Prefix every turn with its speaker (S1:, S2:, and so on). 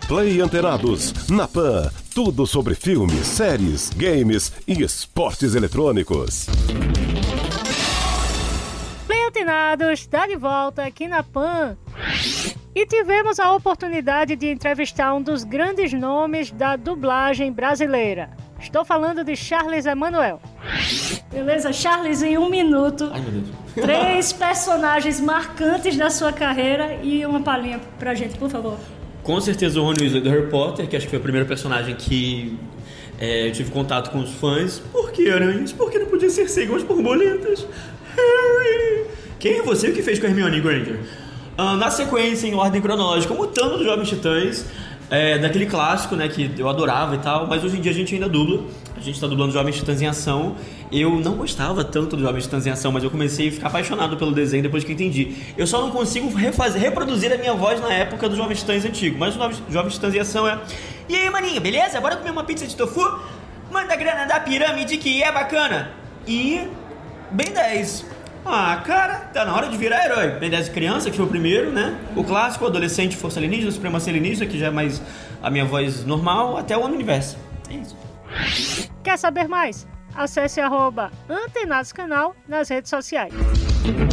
S1: Play Antenados, na Pan, tudo sobre filmes, séries, games e esportes eletrônicos.
S2: Play Antenados está de volta aqui na Pan. E tivemos a oportunidade de entrevistar um dos grandes nomes da dublagem brasileira. Estou falando de Charles Emanuel.
S3: Beleza, Charles, em 1 minuto.
S4: Ai, meu Deus.
S3: 3 personagens marcantes da sua carreira e uma palhinha pra gente, por favor.
S4: Com certeza o Rony Weasley do Harry Potter, que acho que foi o primeiro personagem que eu tive contato com os fãs. Por que aranhas? Por que não podia ser igual as borboletas? Harry! Quem é você? O que fez com a Hermione Granger? Na sequência, em ordem cronológica, Mutano dos Jovens Titãs, daquele clássico, né, que eu adorava e tal, mas hoje em dia a gente ainda dubla. A gente tá dublando Jovens Titãs em Ação. Eu não gostava tanto dos Jovens Titãs em Ação, mas eu comecei a ficar apaixonado pelo desenho depois que eu entendi. Eu só não consigo reproduzir a minha voz na época dos Jovens Titãs antigos, mas os Jovens Titãs em Ação é: e aí, maninho, beleza? Bora comer uma pizza de tofu? Manda a grana da pirâmide que é bacana. E Ben 10. Ah, cara, tá na hora de virar herói. Ben 10 criança, que foi o primeiro, né? O clássico, o adolescente, força alienígena, supremacia alienígena, que já é mais a minha voz normal, até o universo. É isso.
S2: Quer saber mais? Acesse @Antenados Canal nas redes sociais.